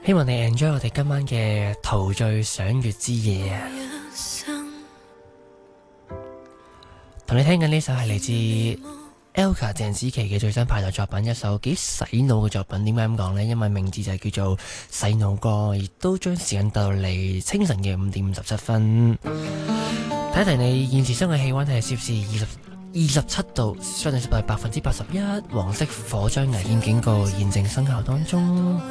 希望你 enjoy 我哋今晚嘅陶醉賞月之夜啊！同你聽緊呢首係嚟自 Elka 鄭紫棋嘅最新派台作品，一首幾洗腦嘅作品。點解咁講呢？因為名字就係叫做洗腦歌，亦都將時間帶到嚟清晨嘅5:57。睇一睇你現時室外氣溫係攝氏27度，相對濕度係81%，黃色火災危險警告現正生效當中。